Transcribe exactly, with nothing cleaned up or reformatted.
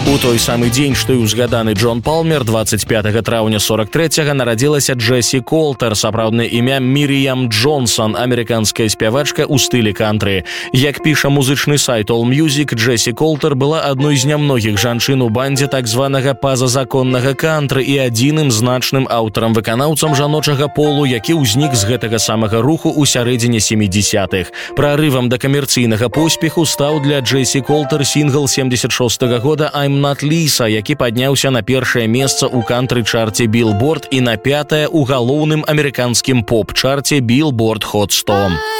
У той самы дзень, што і ўзгаданы Джон Палмер, двадцать пятага траўня сорок трэцяга нарадзілася Джесі Колтер, сапраўднае імя Мір'ям Джонсон, амерыканская спявачка ў стылі кантры. Як піша музычны сайт AllMusic, Джесі Колтер была адной з нямногіх жанчын у бандзе так званага пазазаконнага кантры і адзіным значным аўтарам-выканаўцам жаночага полу, які ўзнік з гэтага самага руху ў сярэдзіне сямідзясятых. Прарывам да камерцыйнага поспеху стаў для Джесі Колтер сінгл семьдесят шостага года «I'm Not Lisa», які падняўся на першае месца ў кантры-чарце Billboard і на пятае ў галоўным амерыканскім поп-чарце Billboard Hot сто.